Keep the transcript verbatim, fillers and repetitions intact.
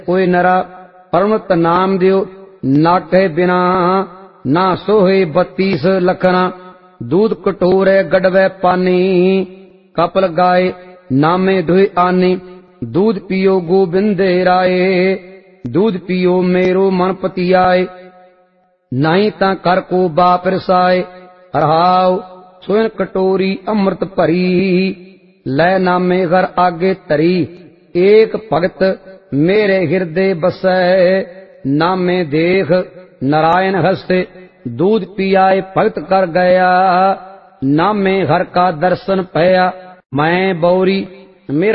कोई नरा परमत नाम दियो नाके बिना ना सोहे बत्तीस लखना दूध कटोरे गड़वे पानी कपल गाए नामे दुहि आनी दूध पियो गोबिंदे राय दूध पियो मेरो मन पतियाए नहीं ता कर को बाप रसाए रहाओ सोन कटोरी अमृत भरी लै नामे घर आगे तरी एक भगत मेरे हृदय बसै नामे देख नारायण हस्ते दूध पियाए भगत कर गया नामे हर का दर्शन पया मैं बौरी मेरा